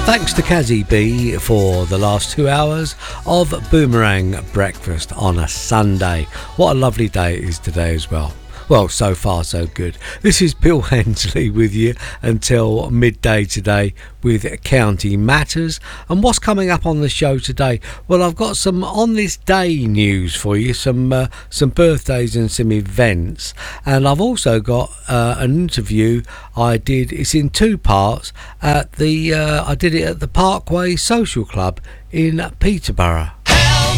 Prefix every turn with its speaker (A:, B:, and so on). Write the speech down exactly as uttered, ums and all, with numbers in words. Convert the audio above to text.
A: Thanks to Kazzy B for the last two hours of Boomerang Breakfast on a Sunday. What a lovely day it is today as well. Well, so far so good. This is Bill Hensley with you until midday today with County Matters. And what's coming up on the show today? Well, I've got some on this day news for you, some uh, some birthdays and some events. And I've also got uh, an interview I did. It's in two parts. At the uh, I did it at the Parkway Social Club in Peterborough.